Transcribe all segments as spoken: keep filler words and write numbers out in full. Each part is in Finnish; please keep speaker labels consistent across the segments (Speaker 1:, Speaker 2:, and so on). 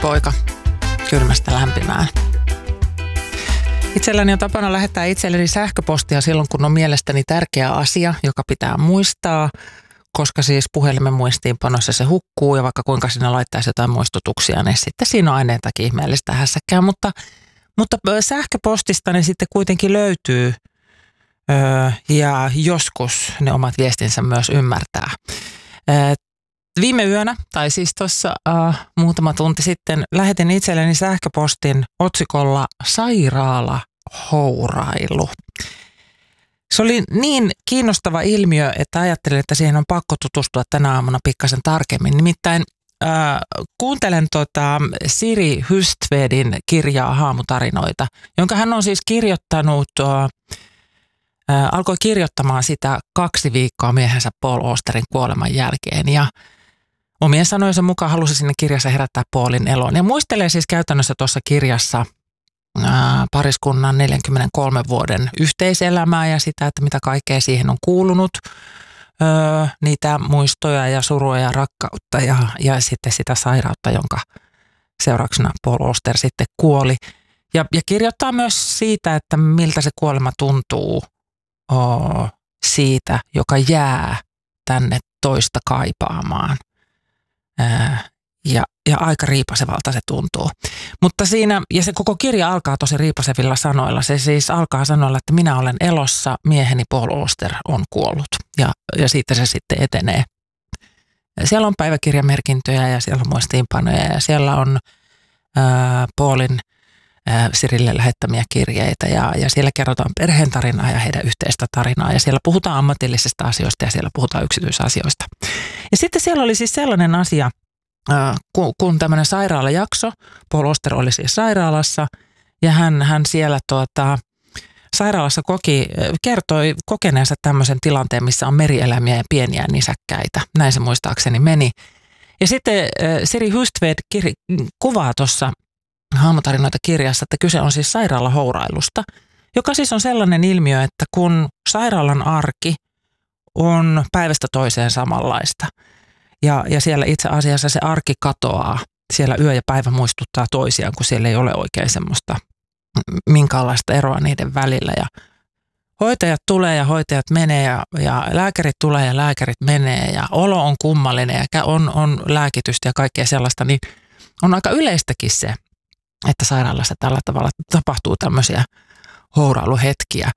Speaker 1: poika kylmästä lämpimään. Itselläni on tapana lähettää itselleni sähköpostia silloin, kun on mielestäni tärkeä asia, joka pitää muistaa, koska siis puhelimen muistiinpanossa se hukkuu ja vaikka kuinka sinne laittaisi jotain muistutuksia, niin sitten siinä on aina jotakin ihmeellistä hässäkkää. Mutta, mutta sähköpostista ne sitten kuitenkin löytyy öö, ja joskus ne omat viestinsä myös ymmärtää. Öö, Viime yönä, tai siis tuossa äh, muutama tunti sitten, lähetin itselleni sähköpostin otsikolla sairaalahourailu. Se oli niin kiinnostava ilmiö, että ajattelin, että siihen on pakko tutustua tänä aamuna pikkasen tarkemmin. Nimittäin äh, kuuntelen tota Siri Hustvedin kirjaa Haamutarinoita, jonka hän on siis kirjoittanut, äh, alkoi kirjoittamaan sitä kaksi viikkoa miehensä Paul Austerin kuoleman jälkeen ja omien sanojensa mukaan halusi sinne kirjassa herättää Paulin elon. Ja muistelee siis käytännössä tuossa kirjassa ää, pariskunnan neljänkymmenenkolmen vuoden yhteiselämää ja sitä, että mitä kaikkea siihen on kuulunut. Öö, niitä muistoja ja surua ja rakkautta ja, ja sitten sitä sairautta, jonka seurauksena Paul Auster sitten kuoli. Ja, ja kirjoittaa myös siitä, että miltä se kuolema tuntuu oo, siitä, joka jää tänne toista kaipaamaan. Ja, ja aika riipasevalta se tuntuu. Mutta siinä, ja se koko kirja alkaa tosi riipasevilla sanoilla. Se siis alkaa sanoilla, että minä olen elossa, mieheni Paul Auster on kuollut. Ja, ja siitä se sitten etenee. Ja siellä on päiväkirjamerkintöjä ja siellä on muistiinpanoja ja siellä on ää, Paulin ää, Sirille lähettämiä kirjeitä. Ja, ja siellä kerrotaan perheen tarinaa ja heidän yhteistä tarinaa. Ja siellä puhutaan ammatillisista asioista ja siellä puhutaan yksityisasioista. Ja sitten siellä oli siis sellainen asia, kun, kun tämmöinen sairaalajakso, Paul Auster oli siis sairaalassa ja hän, hän siellä tuota, sairaalassa koki, kertoi kokeneensa tämmöisen tilanteen, missä on merieläimiä ja pieniä nisäkkäitä. Näin se muistaakseni meni. Ja sitten Siri Hustved kir- kuvaa tuossa Haamutarinoita kirjassa, että kyse on siis sairaalahourailusta, joka siis on sellainen ilmiö, että kun sairaalan arki on päivästä toiseen samanlaista. Ja, ja siellä itse asiassa se arki katoaa. Siellä yö ja päivä muistuttaa toisiaan, kun siellä ei ole oikein semmoista minkäänlaista eroa niiden välillä. Ja hoitajat tulee ja hoitajat menee ja, ja lääkärit tulee ja lääkärit menee ja olo on kummallinen ja on, on lääkitystä ja kaikkea sellaista. Niin on aika yleistäkin se, että sairaalassa tällä tavalla tapahtuu tämmöisiä hourailuhetkiä.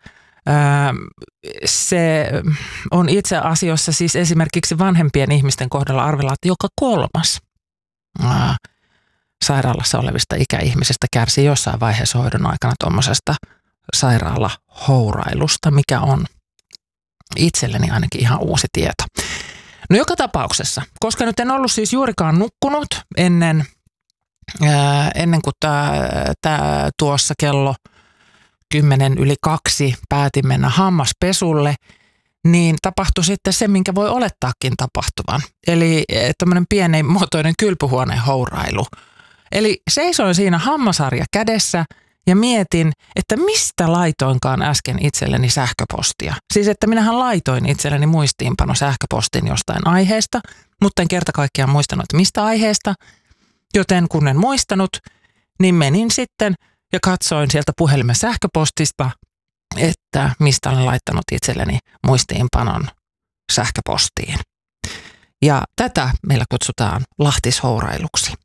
Speaker 1: Se on itse asiassa siis esimerkiksi vanhempien ihmisten kohdalla arvella, että joka kolmas sairaalassa olevista ikäihmisistä kärsii jossain vaiheessa hoidon aikana tuommoisesta sairaalahourailusta, mikä on itselleni ainakin ihan uusi tieto. No joka tapauksessa, koska nyt en ollut siis juurikaan nukkunut ennen, ää, ennen kuin tämä tuossa kello kymmenen yli kaksi päätin mennä hammaspesulle, niin tapahtui sitten se, minkä voi olettaakin tapahtuvan. Eli tämmöinen pienen muotoinen kylpyhuoneen hourailu. Eli seisoin siinä hammasarja kädessä ja mietin, että mistä laitoinkaan äsken itselleni sähköpostia. Siis että minähän laitoin itselleni muistiinpano sähköpostin jostain aiheesta, mutta en kerta kaikkiaan muistanut, että mistä aiheesta. Joten kun en muistanut, niin menin sitten ja katsoin sieltä puhelimen sähköpostista, että mistä olen laittanut itselleni muistiinpanon sähköpostiin. Ja tätä meillä kutsutaan lahtishourailuksi.